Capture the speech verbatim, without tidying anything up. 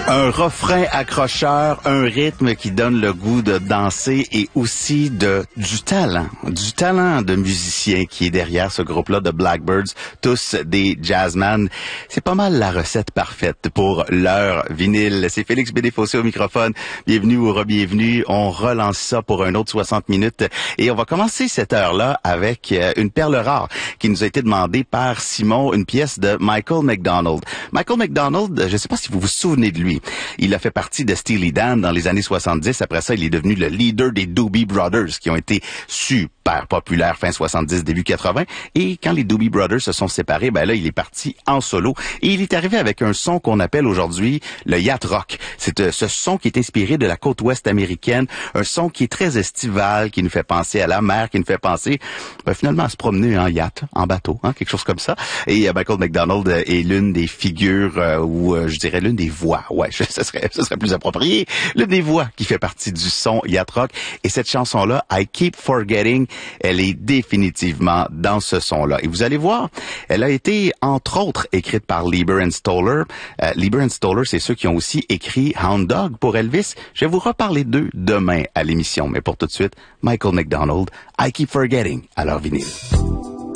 Un refrain accrocheur, un rythme qui donne le goût de danser et aussi de du talent, du talent de musicien qui est derrière ce groupe-là de Blackbirds, tous des jazzman. C'est pas mal la recette parfaite pour leur vinyle. C'est Félix Bédéfossé au microphone. Bienvenue ou re-bienvenue. On relance ça pour un autre soixante minutes et on va commencer cette heure-là avec une perle rare qui nous a été demandée par Simon, une pièce de Michael McDonald. Michael McDonald, je sais pas si vous vous souvenez de lui. Il a fait partie de Steely Dan dans les années soixante-dix. Après ça, il est devenu le leader des Doobie Brothers, qui ont été super populaires fin soixante-dix, début quatre-vingts. Et quand les Doobie Brothers se sont séparés, ben là, il est parti en solo. Et il est arrivé avec un son qu'on appelle aujourd'hui le yacht rock. C'est euh, ce son qui est inspiré de la côte ouest américaine, un son qui est très estival, qui nous fait penser à la mer, qui nous fait penser ben, finalement à se promener en yacht, en bateau, hein, quelque chose comme ça. Et euh, Michael McDonald euh, est l'une des figures, euh, ou euh, je dirais l'une des voix, ouais, je, ce serait, ce serait plus approprié, l'une des voix qui fait partie du son yacht rock. Et cette chanson-là, I Keep Forgetting, elle est définitivement dans ce son-là. Et vous allez voir, elle a été, entre autres, écrite par Leiber and Stoller. Euh, Leiber and Stoller, c'est ceux qui ont aussi écrit Hound Dog pour Elvis. Je vais vous reparler d'eux demain à l'émission. Mais pour tout de suite, Michael McDonald, I Keep Forgetting, à leur vinyle.